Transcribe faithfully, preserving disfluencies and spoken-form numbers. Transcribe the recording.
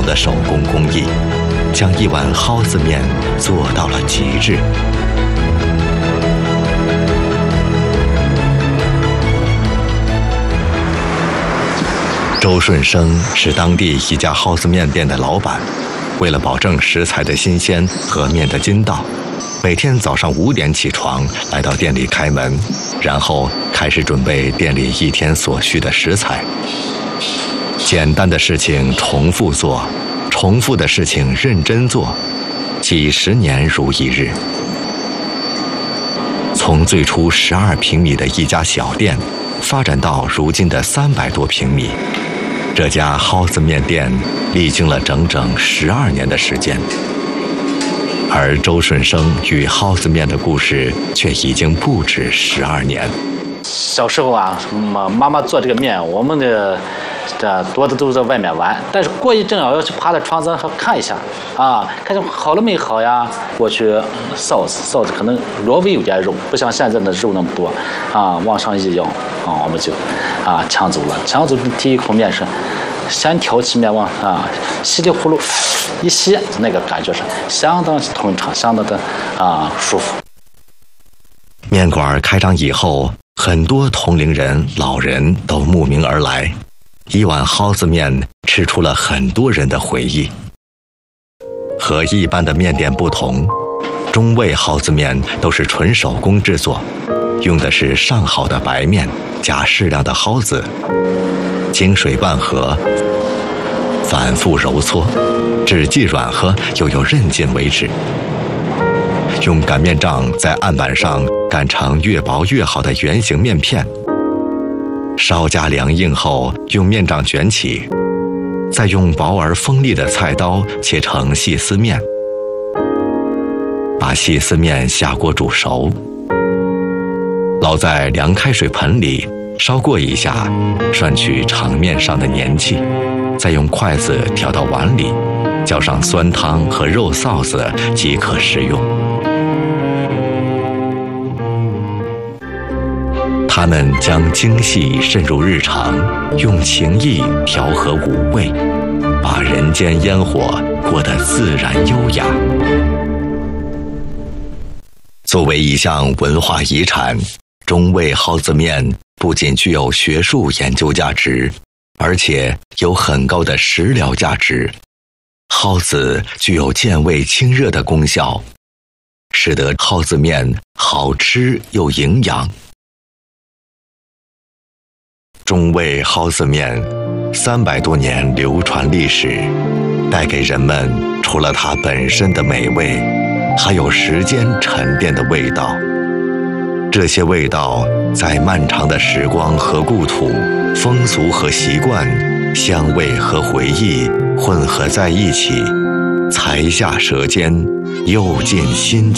的手工工艺，将一碗蒿子面做到了极致。周顺生是当地一家蒿子面店的老板，为了保证食材的新鲜和面的筋道，每天早上五点起床，来到店里开门，然后开始准备店里一天所需的食材。简单的事情重复做，重复的事情认真做，几十年如一日。从最初十二平米的一家小店，发展到如今的三百多平米，这家蒿子面店历经了整整十二年的时间。而周顺生与蒿子面的故事却已经不止十二年。 小时候啊，妈妈妈做这个面，我们的这多的都在外面玩，但是过一阵啊，要去趴在窗子上看一下，啊，看见好了没好呀？过去臊子，臊子可能略微有点肉，不像现在的肉那么多，啊，往上一摇，啊，我们就啊抢走了。抢走第一口面是先挑起面往啊稀里呼噜一吸，那个感觉是相当通畅，相当的啊舒服。 面馆开张以后，很多同龄人、老人都慕名而来，一碗蒿子面吃出了很多人的回忆。和一般的面店不同，中味蒿子面都是纯手工制作，用的是上好的白面加适量的蒿子，经水拌和，反复揉搓，至既软和又有韧劲为止。用擀面杖在案板上擀成越薄越好的圆形面片，稍加凉硬后，用面杖卷起，再用薄而锋利的菜刀切成细丝面，把细丝面下锅煮熟，捞在凉开水盆里烧过一下，涮去长面上的粘气，再用筷子挑到碗里，浇上酸汤和肉臊子即可食用。他们将精细渗入日常，用情意调和五味，把人间烟火过得自然优雅。作为一项文化遗产，中味蒿子面不仅具有学术研究价值，而且有很高的食疗价值。蒿子具有健胃清热的功效，使得蒿子面好吃又营养。中味蒿子面三百多年流传历史，带给人们除了它本身的美味，还有时间沉淀的味道。这些味道在漫长的时光和故土、风俗和习惯、香味和回忆混合在一起，才下舌尖，又进心间。